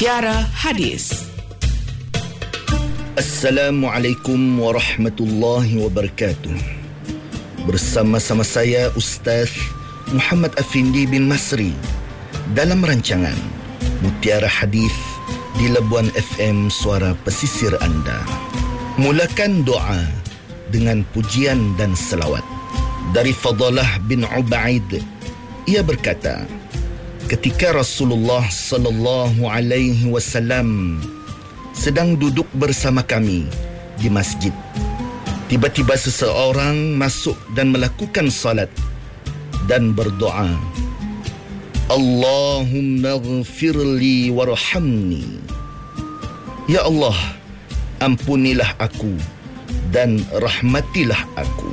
Mutiara Hadis. Assalamualaikum warahmatullahi wabarakatuh. Bersama-sama saya Ustaz Muhammad Afindi bin Masri dalam rancangan Mutiara Hadis di Labuan FM Suara Pesisir Anda. Mulakan doa dengan pujian dan selawat. Dari Fadalah bin Ubaid, ia berkata, ketika Rasulullah sallallahu alaihi wasallam sedang duduk bersama kami di masjid, tiba-tiba seseorang masuk dan melakukan salat dan berdoa, Allahumma ghfirli warhamni. Ya Allah, ampunilah aku dan rahmatilah aku.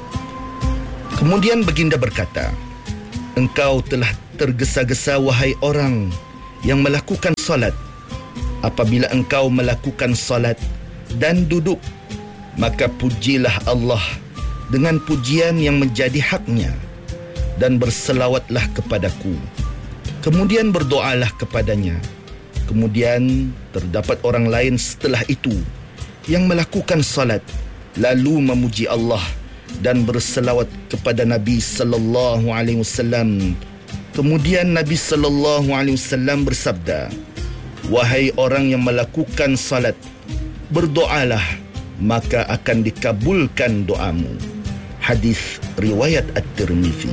Kemudian baginda berkata, engkau telah tergesa-gesa wahai orang yang melakukan salat. Apabila engkau melakukan salat dan duduk, maka pujilah Allah dengan pujian yang menjadi haknya dan berselawatlah kepadaku. Kemudian berdoalah kepadanya. Kemudian terdapat orang lain setelah itu yang melakukan salat lalu memuji Allah dan berselawat kepada Nabi sallallahu alaihi wasallam. Kemudian Nabi sallallahu alaihi wasallam bersabda, wahai orang yang melakukan salat, berdoalah maka akan dikabulkan doamu. Hadis riwayat At-Tirmizi.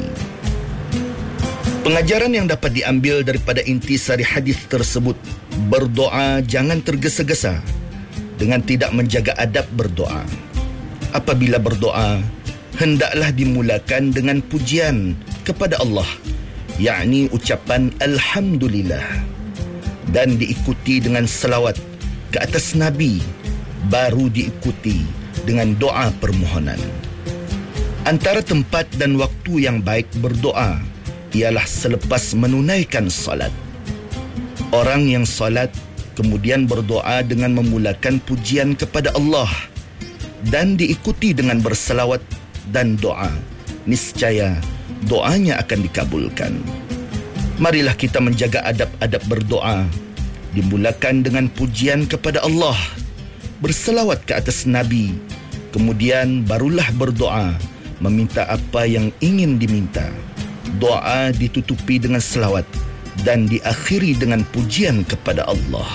Pengajaran yang dapat diambil daripada intisari hadis tersebut, berdoa jangan tergesa-gesa dengan tidak menjaga adab berdoa. Apabila berdoa, hendaklah dimulakan dengan pujian kepada Allah, yakni ucapan Alhamdulillah, dan diikuti dengan selawat ke atas Nabi, baru diikuti dengan doa permohonan. Antara tempat dan waktu yang baik berdoa ialah selepas menunaikan salat. Orang yang salat kemudian berdoa dengan memulakan pujian kepada Allah dan diikuti dengan berselawat dan doa, niscaya doanya akan dikabulkan. Marilah kita menjaga adab-adab berdoa, dimulakan dengan pujian kepada Allah, berselawat ke atas Nabi, kemudian barulah berdoa, meminta apa yang ingin diminta. Doa ditutupi dengan selawat dan diakhiri dengan pujian kepada Allah.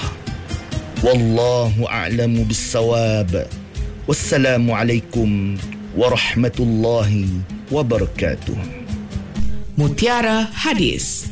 Wallahu a'lamu bis-shawab. Wassalamualaikum warahmatullahi wabarakatuh. Mutiara Hadis.